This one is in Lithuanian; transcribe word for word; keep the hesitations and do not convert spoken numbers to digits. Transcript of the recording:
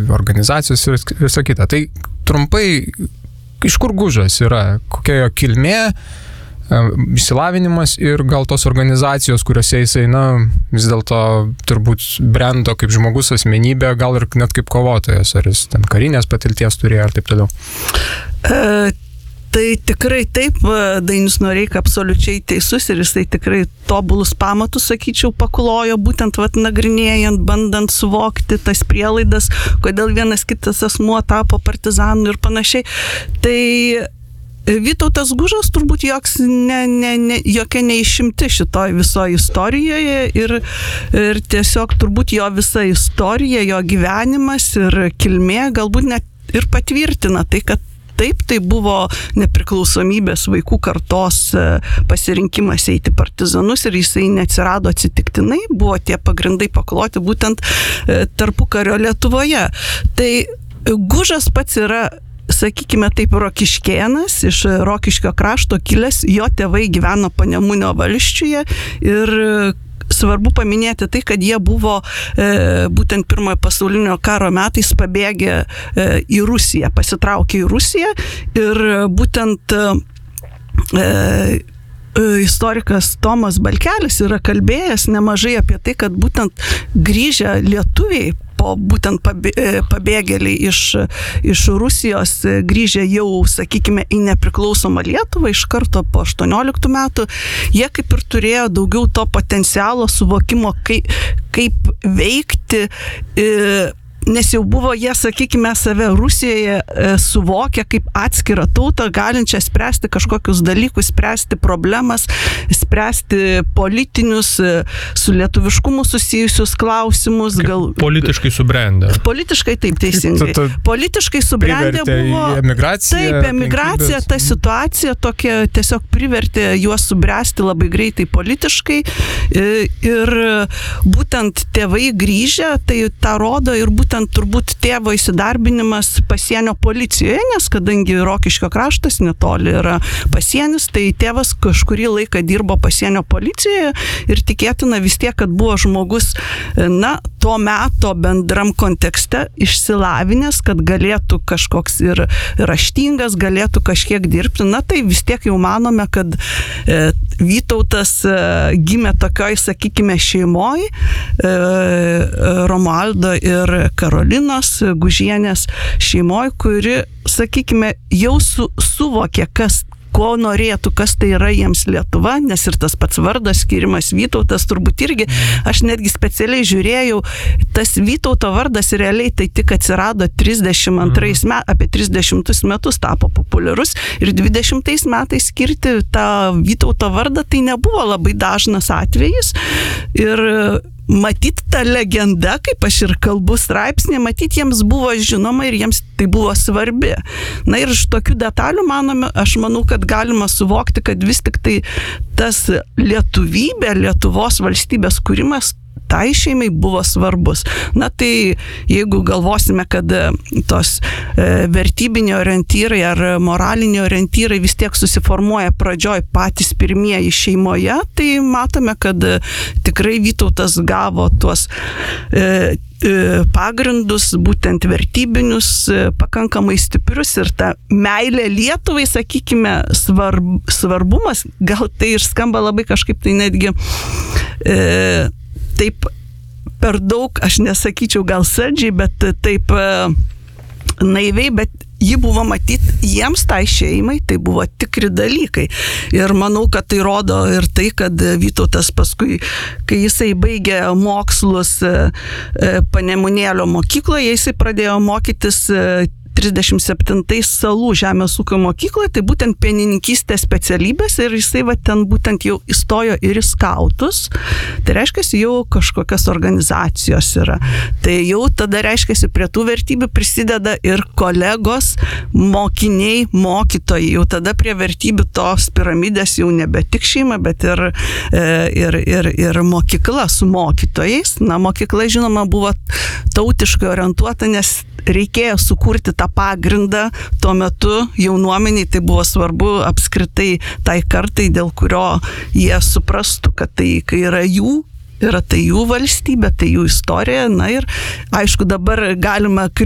organizacijos ir visą kitą. Tai trumpai, iš kur Gužas yra, kokia jo kilmė, išsilavinimas ir gal tos organizacijos, kuriuose jisai, na, vis dėlto turbūt brendo kaip žmogus asmenybė, gal ir net kaip kovotojas, ar jis ten karinės patirties turėjo ir taip toliau. E, tai tikrai taip, Dainius Noreika absoliučiai teisus ir jisai tikrai tobulus pamatus, sakyčiau, paklojo, būtent vat nagrinėjant, bandant suvokti tas prielaidas, kodėl vienas kitas asmuo tapo partizanu ir panašiai. Tai Vytautas Gužas turbūt joks ne, ne, ne, jokia neišimti šitoj visoje istorijoje ir, ir tiesiog turbūt jo visa istorija, jo gyvenimas ir kilmė galbūt net ir patvirtina tai, kad taip, tai buvo nepriklausomybės vaikų kartos pasirinkimas eiti partizanus ir jisai neatsirado atsitiktinai, buvo tie pagrindai pakloti būtent tarpukario Lietuvoje. Tai Gužas pats yra, sakykime taip, rokiškėnas, iš Rokiškio krašto kilęs, jo tėvai gyveno Panemunio valsčiuje ir svarbu paminėti tai, kad jie buvo e, būtent pirmojo pasaulinio karo metais pabėgę e, į Rusiją, pasitraukė į Rusiją ir būtent e, istorikas Tomas Balkelis yra kalbėjęs nemažai apie tai, kad būtent grįžę lietuviai, po būtent pabėgėliai iš, iš Rusijos, grįžę jau, sakykime, į nepriklausomą Lietuvą iš karto po aštuonioliktų metų, jie kaip ir turėjo daugiau to potencialo suvokimo, kaip, kaip veikti, nes jau buvo jie, sakykime, save Rusijoje e, suvokę kaip atskirą tautą, galinčią spręsti kažkokius dalykus, spręsti problemas, spręsti politinius, e, su lietuviškumu susijusius klausimus. Gal, politiškai subrendę. Politiškai taip, teisingai. Politiškai subrendę buvo... Emigracija. Taip, emigracija, ta situacija tokia tiesiog privertė juos subręsti labai greitai politiškai e, ir būtent tėvai grįžę, tai tą rodo ir būtent turbūt tėvo įsidarbinimas pasienio policijoje, nes kadangi Rokiškio kraštas netoli yra pasienis, tai tėvas kažkurį laiką dirbo pasienio policijoje ir tikėtina vis tiek, kad buvo žmogus, na, to meto bendram kontekste išsilavinęs, kad galėtų kažkoks ir raštingas, galėtų kažkiek dirbti. Na, tai vis tiek jau manome, kad e, Vytautas e, gimė tokioj, sakykime, šeimoj, e, Romualdo ir Karolinos Gužienės šeimoj, kuri, sakykime, jau su, suvokė, kas ko norėtų, kas tai yra jiems Lietuva, nes ir tas pats vardas, skirimas Vytautas, turbūt irgi, aš netgi specialiai žiūrėjau, tas Vytauto vardas realiai tai tik atsirado trisdešimt antrais metais, apie trisdešimtus metus tapo populiarus ir dvidešimtais metais skirti tą Vytauto vardą tai nebuvo labai dažnas atvejis ir matyt, ta legenda, kaip aš ir kalbu straipsnė, matyt, jiems buvo žinoma ir jiems tai buvo svarbi. Na ir iš tokių detalių, manome, aš manau, kad galima suvokti, kad vis tik tai tas lietuvybė, Lietuvos valstybės kūrimas tai šeimai buvo svarbus. Na tai jeigu galvosime, kad tos e, vertybiniai orientyrai ar moraliniai orientyrai vis tiek susiformuoja pradžioj patys pirmieji šeimoje, tai matome, kad tikrai Vytautas gavo tuos e, pagrindus, būtent vertybinius, pakankamai stiprius ir ta meilė Lietuvai, sakykime, svarb, svarbumas, gal tai ir skamba labai kažkaip tai netgi e, taip per daug, aš nesakyčiau gal saldžiai, bet taip e, naiviai, bet ji buvo matyti jiems tai šeimai, tai buvo tikri dalykai. Ir manau, kad tai rodo ir tai, kad Vytautas paskui, kai jisai baigė mokslus e, Panemunėlio mokykloje, jisai pradėjo mokytis e, trisdešimt septintais Salų žemės ūkio mokykloje, tai būtent pienininkystės specialybės ir jisai va ten būtent jau įstojo ir į skautus, tai reiškia, jau kažkokios organizacijos yra. Tai jau tada reiškia, prie tų vertybių prisideda ir kolegos, mokiniai, mokytojai, jau tada prie vertybių tos piramidės jau nebe tik šeima, bet ir, ir, ir, ir mokykla su mokytojais. Na, mokykla, žinoma, buvo tautiškai orientuota, nes reikėjo sukurti tą pagrindą tuo metu jaunuomeniai, tai buvo svarbu apskritai tai kartai, dėl kurio jie suprastų, kad tai, kai yra jų, yra tai jų valstybė, tai jų istorija. Na ir aišku, dabar galima